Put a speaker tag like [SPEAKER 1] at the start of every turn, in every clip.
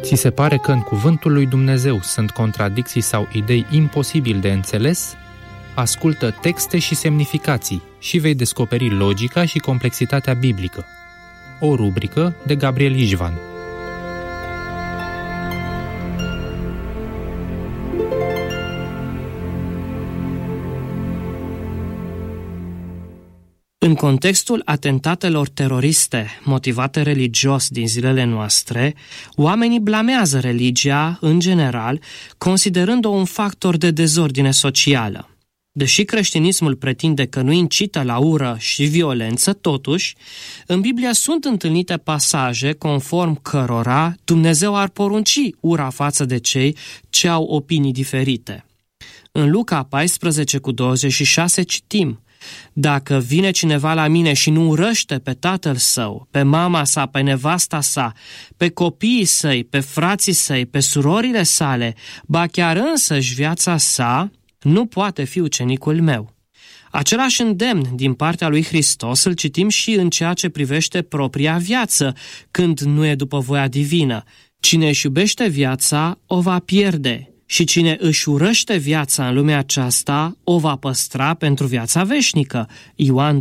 [SPEAKER 1] Ți se pare că în cuvântul lui Dumnezeu sunt contradicții sau idei imposibil de înțeles? Ascultă texte și semnificații și vei descoperi logica și complexitatea biblică. O rubrică de Gabriel Ișvan.
[SPEAKER 2] În contextul atentatelor teroriste motivate religios din zilele noastre, oamenii blamează religia în general, considerând-o un factor de dezordine socială. Deși creștinismul pretinde că nu incită la ură și violență, totuși, în Biblie sunt întâlnite pasaje conform cărora Dumnezeu ar porunci ura față de cei ce au opinii diferite. În Luca 14:26 citim: Dacă vine cineva la mine și nu urăște pe tatăl său, pe mama sa, pe nevasta sa, pe copiii săi, pe frații săi, pe surorile sale, ba chiar însăși viața sa, nu poate fi ucenicul meu. Același îndemn din partea lui Hristos îl citim și în ceea ce privește propria viață, când nu e după voia divină. Cine își iubește viața, o va pierde. Și cine își urăște viața în lumea aceasta, o va păstra pentru viața veșnică. Ioan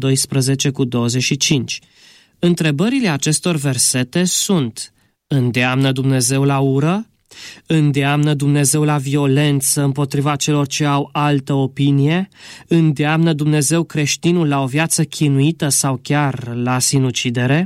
[SPEAKER 2] 12:25. Întrebările acestor versete sunt: îndeamnă Dumnezeu la ură? Îndeamnă Dumnezeu la violență împotriva celor ce au altă opinie? Îndeamnă Dumnezeu creștinul la o viață chinuită sau chiar la sinucidere?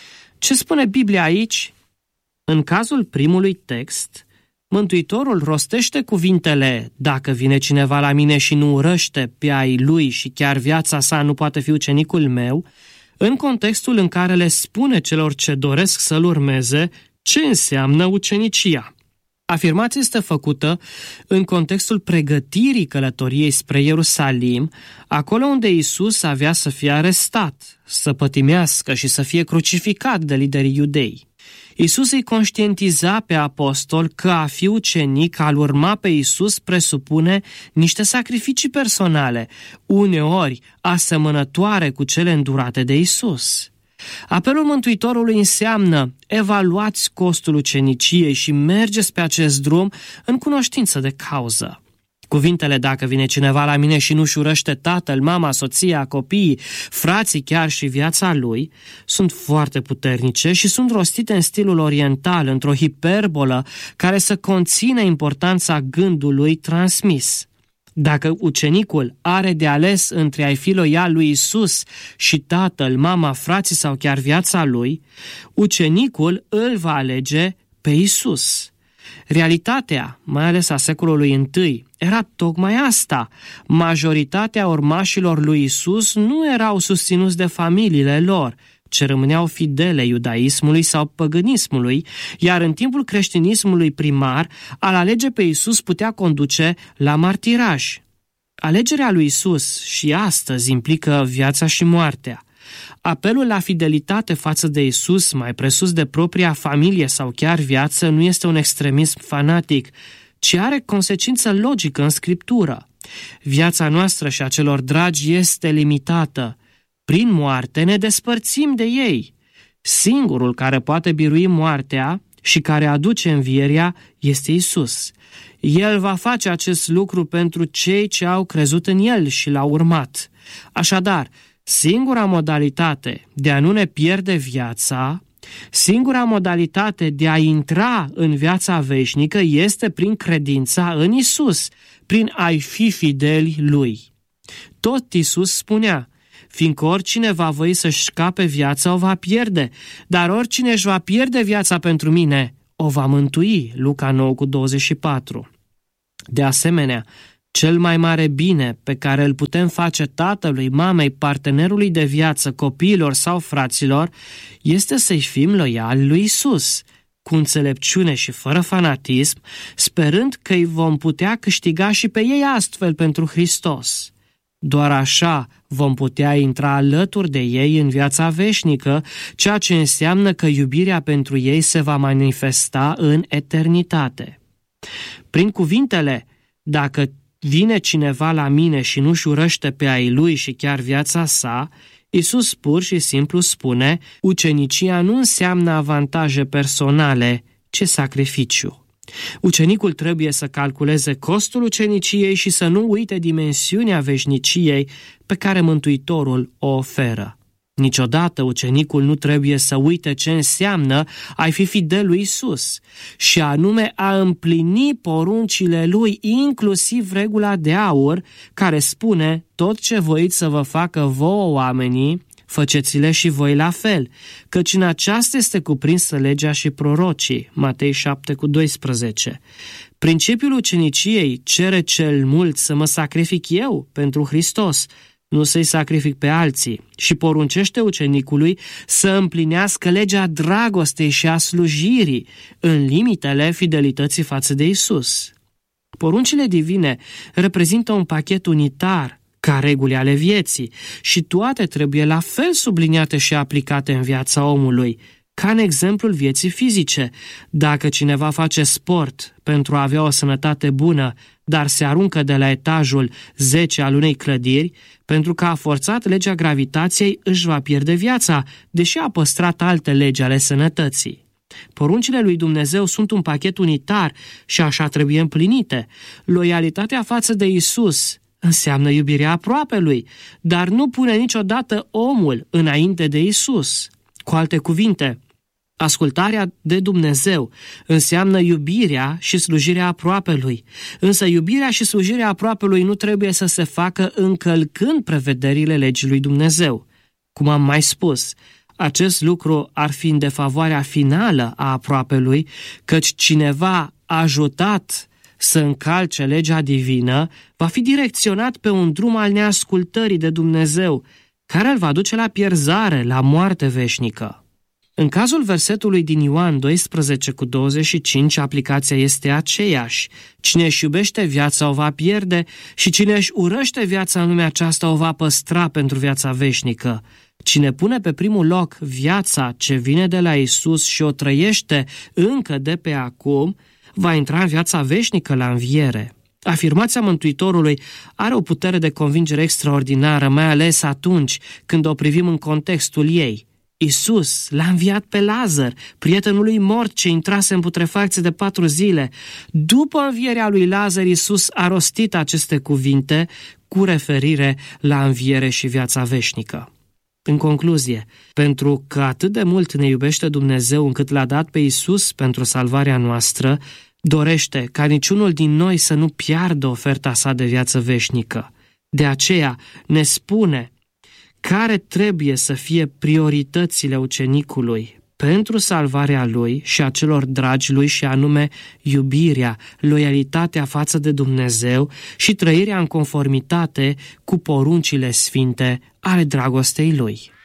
[SPEAKER 2] Ce spune Biblia aici? În cazul primului text, Mântuitorul rostește cuvintele: dacă vine cineva la mine și nu urăște pe ai lui și chiar viața sa, nu poate fi ucenicul meu, în contextul în care le spune celor ce doresc să-l urmeze ce înseamnă ucenicia. Afirmația este făcută în contextul pregătirii călătoriei spre Ierusalim, acolo unde Iisus avea să fie arestat, să pătimească și să fie crucificat de liderii iudei. Iisus îi conștientiza pe apostol că a fi ucenic, a-l urma pe Iisus, presupune niște sacrificii personale, uneori asemănătoare cu cele îndurate de Iisus. Apelul Mântuitorului înseamnă: evaluați costul uceniciei și mergeți pe acest drum în cunoștință de cauză. Cuvintele "dacă vine cineva la mine și nu-și urăște tatăl, mama, soția, copiii, frații, chiar și viața lui" sunt foarte puternice și sunt rostite în stilul oriental, într-o hiperbolă care să conțină importanța gândului transmis. Dacă ucenicul are de ales între a-i fi loial lui Isus și tatăl, mama, frații sau chiar viața lui, ucenicul îl va alege pe Isus. Realitatea, mai ales a secolului I, era tocmai asta. Majoritatea urmașilor lui Isus nu erau susținuți de familiile lor, ce rămâneau fidele iudaismului sau păgânismului, iar în timpul creștinismului primar, a-l alege pe Isus putea conduce la martiraj. Alegerea lui Isus și astăzi implică viața și moartea. Apelul la fidelitate față de Isus, mai presus de propria familie sau chiar viață, nu este un extremism fanatic, ci are consecință logică în Scriptură. Viața noastră și a celor dragi este limitată. Prin moarte ne despărțim de ei. Singurul care poate birui moartea și care aduce învierea este Isus. El va face acest lucru pentru cei ce au crezut în El și l-au urmat. Așadar, singura modalitate de a nu ne pierde viața, singura modalitate de a intra în viața veșnică este prin credința în Isus, prin a-i fi fideli Lui. Tot Isus spunea: fiindcă oricine va voi să-și scape viața, o va pierde, dar oricine își va pierde viața pentru mine, o va mântui. Luca 9:24. De asemenea, cel mai mare bine pe care îl putem face tatălui, mamei, partenerului de viață, copiilor sau fraților, este să-i fim loiali lui Isus, cu înțelepciune și fără fanatism, sperând că îi vom putea câștiga și pe ei astfel pentru Hristos. Doar așa vom putea intra alături de ei în viața veșnică, ceea ce înseamnă că iubirea pentru ei se va manifesta în eternitate. Prin cuvintele "dacă vine cineva la mine și nu-și urăște pe ai lui și chiar viața sa", Iisus pur și simplu spune: ucenicia nu înseamnă avantaje personale, ce sacrificiu! Ucenicul trebuie să calculeze costul uceniciei și să nu uite dimensiunea veșniciei pe care Mântuitorul o oferă. Niciodată ucenicul nu trebuie să uite ce înseamnă a-i fi fidel lui Iisus, și anume a împlini poruncile lui, inclusiv regula de aur, care spune: tot ce voiți să vă facă vouă oamenii, făceți-le și voi la fel, căci în aceasta este cuprinsă legea și prorocii. Matei 7,12. Principiul uceniciei cere cel mult să mă sacrific eu pentru Hristos, nu să-i sacrific pe alții, și poruncește ucenicului să împlinească legea dragostei și a slujirii în limitele fidelității față de Iisus. Poruncile divine reprezintă un pachet unitar ca reguli ale vieții și toate trebuie la fel subliniate și aplicate în viața omului, ca în exemplul vieții fizice. Dacă cineva face sport pentru a avea o sănătate bună, dar se aruncă de la etajul 10 al unei clădiri, pentru că a forțat legea gravitației, își va pierde viața, deși a păstrat alte legi ale sănătății. Poruncile lui Dumnezeu sunt un pachet unitar și așa trebuie împlinite. Loialitatea față de Iisus înseamnă iubirea aproapelui, dar nu pune niciodată omul înainte de Iisus. Cu alte cuvinte, ascultarea de Dumnezeu înseamnă iubirea și slujirea aproapelui, însă iubirea și slujirea aproapelui nu trebuie să se facă încălcând prevederile legii lui Dumnezeu. Cum am mai spus, acest lucru ar fi în defavoarea finală a aproapelui, căci cineva ajutat să încalce legea divină va fi direcționat pe un drum al neascultării de Dumnezeu, care îl va duce la pierzare, la moarte veșnică. În cazul versetului din Ioan 12,25, aplicația este aceeași. Cine își iubește viața o va pierde și cine își urăște viața în lumea aceasta o va păstra pentru viața veșnică. Cine pune pe primul loc viața ce vine de la Iisus și o trăiește încă de pe acum, va intra în viața veșnică la înviere. Afirmația Mântuitorului are o putere de convingere extraordinară, mai ales atunci când o privim în contextul ei. Iisus l-a înviat pe Lazar, prietenul lui mort ce intrase în putrefacție de 4 zile. După învierea lui Lazar, Iisus a rostit aceste cuvinte cu referire la înviere și viața veșnică. În concluzie, pentru că atât de mult ne iubește Dumnezeu încât l-a dat pe Iisus pentru salvarea noastră, dorește ca niciunul din noi să nu piardă oferta sa de viață veșnică. De aceea ne spune care trebuie să fie prioritățile ucenicului pentru salvarea lui și a celor dragi lui, și anume iubirea, loialitatea față de Dumnezeu și trăirea în conformitate cu poruncile sfinte ale dragostei lui.